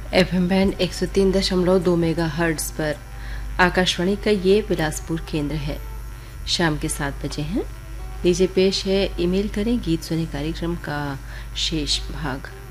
FM band 103.2 megahertz पर आकाशवाणी का ये बिलासपुर केंद्र है। शाम के 7 बजे हैं। लीजिए पेश है ईमेल करें गीत सुने कार्यक्रम का शेष भाग।